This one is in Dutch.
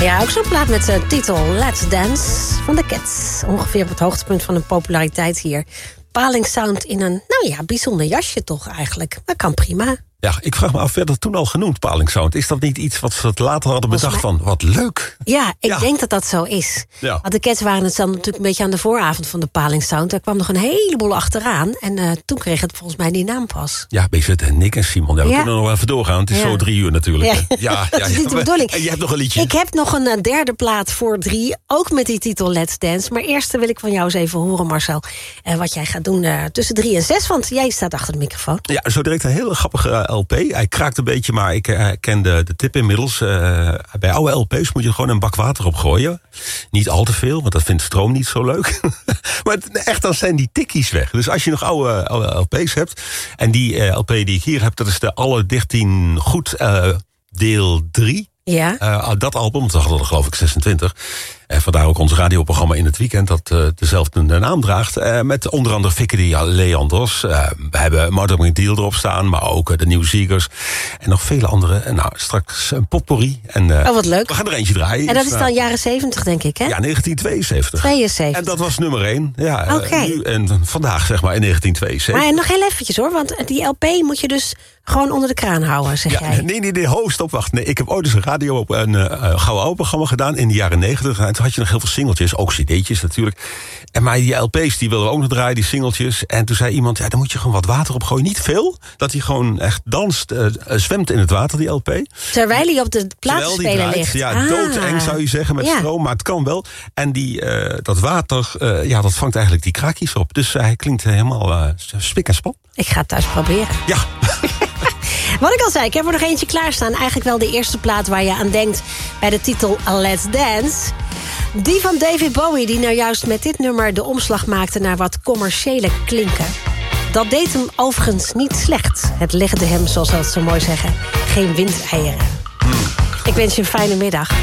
Ja, ook zo'n plaat met de titel Let's Dance van de Cats. Ongeveer op het hoogtepunt van de populariteit hier. Paling Sound in een, bijzonder jasje toch eigenlijk. Dat kan prima. Ja, ik vraag me af, werd dat toen al genoemd, Paling Sound? Is dat niet iets wat ze later hadden bedacht van, wat leuk? Ja, ik denk dat dat zo is. Ja. Want de Cats waren het dan natuurlijk een beetje aan de vooravond van de Paling Sound. Daar kwam nog een heleboel achteraan. En toen kreeg het volgens mij die naam pas. Ja, BZ en Nick en Simon. Ja, we kunnen nog wel even doorgaan. Het is zo 3 uur natuurlijk. Ja. Dat is niet de bedoeling. En je hebt nog een liedje. Ik heb nog een derde plaat voor 3. Ook met die titel Let's Dance. Maar eerst wil ik van jou eens even horen, Marcel. Wat jij gaat doen tussen 3 en 6. Want jij staat achter de microfoon. Ja, zo direct een hele grappige LP. Hij kraakt een beetje, maar ik ken de tip inmiddels. Bij oude LP's moet je er gewoon een bak water op gooien. Niet al te veel, want dat vindt stroom niet zo leuk. Maar echt, dan zijn die tikkies weg. Dus als je nog oude LP's hebt. En die LP die ik hier heb, dat is de Alle 13 Goed deel 3. Ja. Dat album, want we hadden er geloof ik 26. Vandaar ook ons radioprogramma in het weekend dat dezelfde naam draagt. Met onder andere Vicky Leandros. We hebben Martin Deal erop staan, maar ook de Nieuwe Ziegers. En nog vele andere. Nou, straks een potpourri. Wat leuk. We gaan er eentje draaien. En dat is dan jaren 70, denk ik, hè? Ja, 1972. 72. En dat was nummer 1. Ja, Oké. nu en vandaag, zeg maar, in 1972. Maar nog heel eventjes hoor, want die LP moet je dus gewoon onder de kraan houden, zeg jij. Nee, stop, wacht. Nee, ik heb ooit eens een Gouden Oude programma gedaan in de jaren 90. En toen had je nog heel veel singeltjes, ook cd'tjes natuurlijk. Maar die LP's, die wilden we ook nog draaien, die singeltjes. En toen zei iemand, dan moet je gewoon wat water op gooien. Niet veel, dat hij gewoon echt danst, zwemt in het water, die LP. Terwijl hij op de platenspeler ligt. Ja, doodeng zou je zeggen, met stroom, maar het kan wel. En dat water, dat vangt eigenlijk die kraakjes op. Dus hij klinkt helemaal spik en span. Ik ga het thuis proberen. Ja. Wat ik al zei, ik heb er nog eentje klaarstaan. Eigenlijk wel de eerste plaat waar je aan denkt bij de titel Let's Dance. Die van David Bowie, die nou juist met dit nummer de omslag maakte naar wat commerciële klinken. Dat deed hem overigens niet slecht. Het legde hem, zoals ze dat zo mooi zeggen, geen windeieren. Ik wens je een fijne middag.